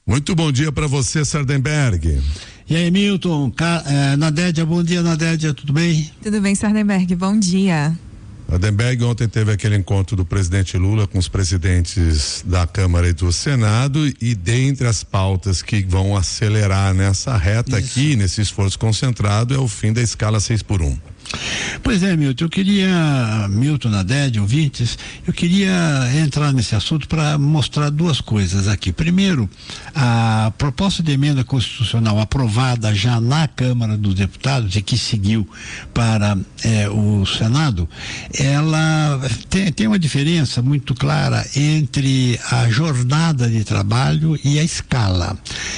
Muito bom dia para você, Sardenberg. E aí, Milton, Nadédia, bom dia, Nadédia, tudo bem? Tudo bem, Sardenberg, bom dia. Sardenberg, ontem teve aquele encontro do presidente Lula com os presidentes da Câmara e do Senado, e dentre as pautas que vão acelerar nessa reta aqui, nesse esforço concentrado, é o fim da escala 6x1. Pois é, Milton, Milton, Nadédia, ouvintes, eu queria entrar nesse assunto para mostrar duas coisas aqui. Primeiro, a proposta de emenda constitucional aprovada já na Câmara dos Deputados e que seguiu para o Senado, ela tem uma diferença muito clara entre a jornada de trabalho e a escala.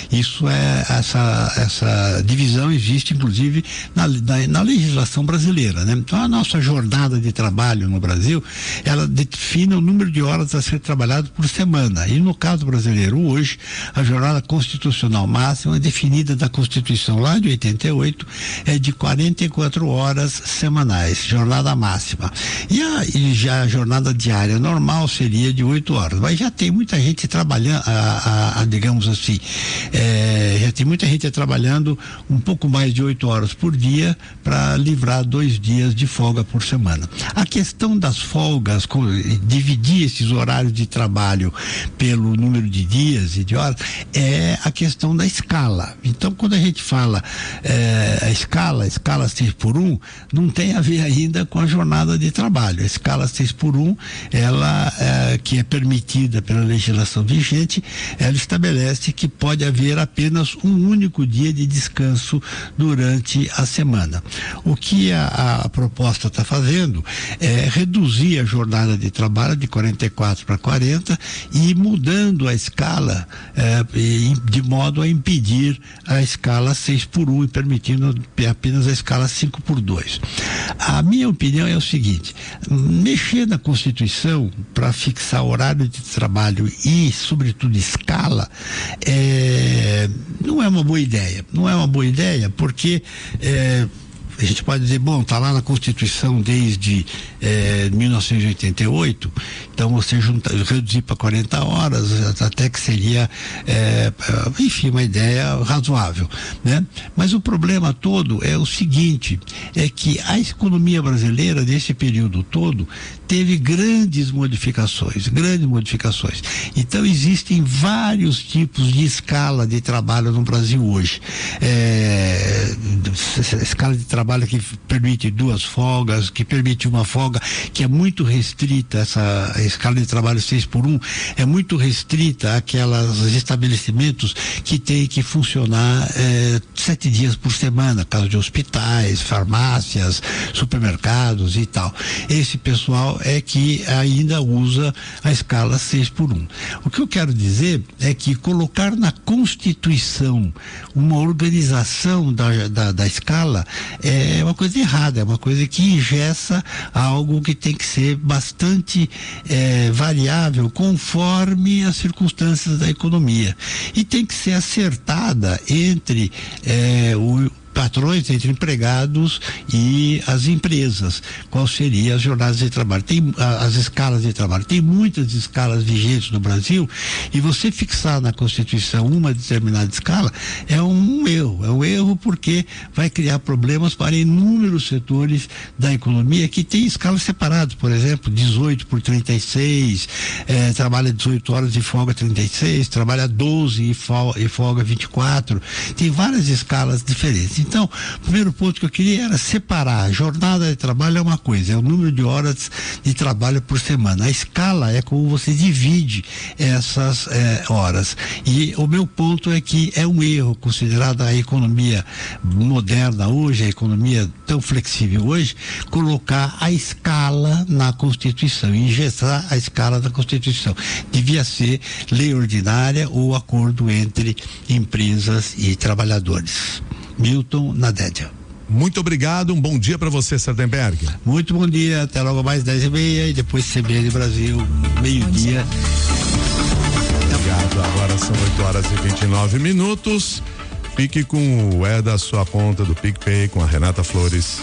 Essa divisão existe, inclusive, na legislação brasileira, né? Então, a nossa jornada de trabalho no Brasil, ela define o número de horas a ser trabalhado por semana. E no caso brasileiro, hoje, a jornada constitucional máxima, definida da Constituição lá de 88, é de 44 horas semanais, jornada máxima. E já a jornada diária normal seria de 8 horas. Mas já tem muita gente trabalhando, digamos assim, já tem muita gente trabalhando um pouco mais de 8 horas por dia para livrar 2 dias de folga por semana. A questão das folgas, dividir esses horários de trabalho pelo número de dias e de horas, é a questão da escala. Então, quando a gente fala a escala 6x1, não tem a ver ainda com a jornada de trabalho. A escala 6x1, ela, que é permitida pela legislação vigente, ela estabelece que pode haver apenas um único dia de descanso durante a semana. O que a proposta está fazendo é reduzir a jornada de trabalho de 44 para 40 e mudando a escala de modo a impedir a escala 6x1 e permitindo apenas a escala 5x2. A minha opinião é o seguinte: mexer na Constituição para fixar horário de trabalho e, sobretudo, escala, não é uma boa ideia. Não é uma boa ideia porque a gente pode dizer, bom, está lá na Constituição desde 1988, então você reduzir para 40 horas, até que seria, enfim, uma ideia razoável, né? Mas o problema todo é o seguinte, é que a economia brasileira, nesse período todo, teve grandes modificações. Então, existem vários tipos de escala de trabalho no Brasil hoje. Escala de trabalho que permite 2 folgas, que permite uma folga, que é muito restrita. Essa escala de trabalho 6x1 é muito restrita àqueles estabelecimentos que têm que funcionar 7 dias por semana, caso de hospitais, farmácias, supermercados e tal. Esse pessoal é que ainda usa a escala 6x1. O que eu quero dizer é que colocar na Constituição uma organização da escala é uma coisa errada, é uma coisa que engessa algo que tem que ser bastante variável conforme as circunstâncias da economia, e tem que ser acertada entre patrões, entre empregados e as empresas. Qual seria as jornadas de trabalho? Tem as escalas de trabalho. Tem muitas escalas vigentes no Brasil, e você fixar na Constituição uma determinada escala é um erro. É um erro porque vai criar problemas para inúmeros setores da economia que tem escalas separadas. Por exemplo, 18 por 36, trabalha 18 horas e folga 36, trabalha 12 e folga 24. Tem várias escalas diferentes. Então, o primeiro ponto que eu queria era separar. A jornada de trabalho é uma coisa, é o número de horas de trabalho por semana. A escala é como você divide essas horas. E o meu ponto é que é um erro, considerada a economia moderna hoje, a economia tão flexível hoje, colocar a escala na Constituição, engessar a escala da Constituição. Devia ser lei ordinária ou acordo entre empresas e trabalhadores. Milton, Nadédia. Muito obrigado, um bom dia para você, Sardenberg. Muito bom dia, até logo mais 10h30 e depois CBN Brasil, meio-dia. Obrigado, agora são 8h29. Fique com o da sua conta do PicPay com a Renata Flores.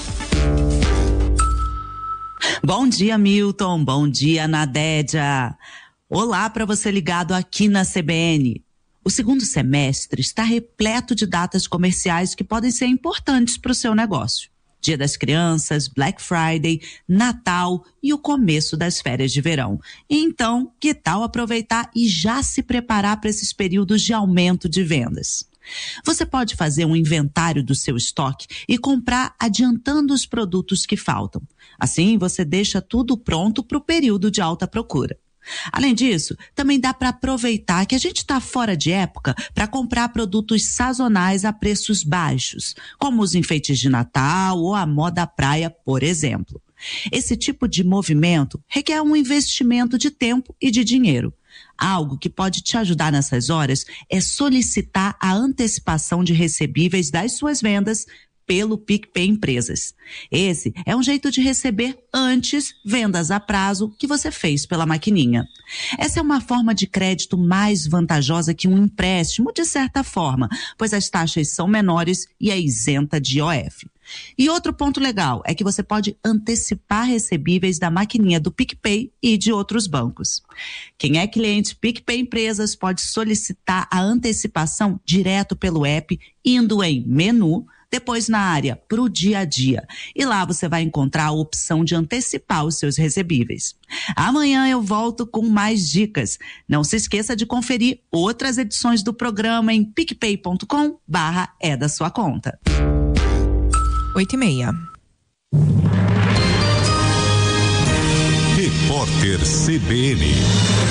Bom dia, Milton, bom dia, Nadédia. Olá para você ligado aqui na CBN. O segundo semestre está repleto de datas comerciais que podem ser importantes para o seu negócio. Dia das Crianças, Black Friday, Natal e o começo das férias de verão. Então, que tal aproveitar e já se preparar para esses períodos de aumento de vendas? Você pode fazer um inventário do seu estoque e comprar adiantando os produtos que faltam. Assim, você deixa tudo pronto para o período de alta procura. Além disso, também dá para aproveitar que a gente está fora de época para comprar produtos sazonais a preços baixos, como os enfeites de Natal ou a moda praia, por exemplo. Esse tipo de movimento requer um investimento de tempo e de dinheiro. Algo que pode te ajudar nessas horas é solicitar a antecipação de recebíveis das suas vendas pelo PicPay Empresas. Esse é um jeito de receber antes vendas a prazo que você fez pela maquininha. Essa é uma forma de crédito mais vantajosa que um empréstimo, de certa forma, pois as taxas são menores e é isenta de IOF. E outro ponto legal é que você pode antecipar recebíveis da maquininha do PicPay e de outros bancos. Quem é cliente PicPay Empresas pode solicitar a antecipação direto pelo app, indo em menu, depois na área pro dia a dia. E lá você vai encontrar a opção de antecipar os seus recebíveis. Amanhã eu volto com mais dicas. Não se esqueça de conferir outras edições do programa em picpay.com/é da sua conta. 8h30. Repórter CBN.